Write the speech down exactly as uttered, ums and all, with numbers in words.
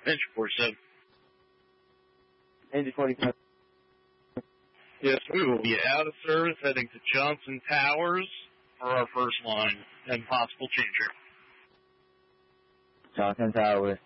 Engine forty-seven. Engine forty-seven. Yes, we will be out of service heading to Johnson Towers for our first line and possible changer. Johnson Towers.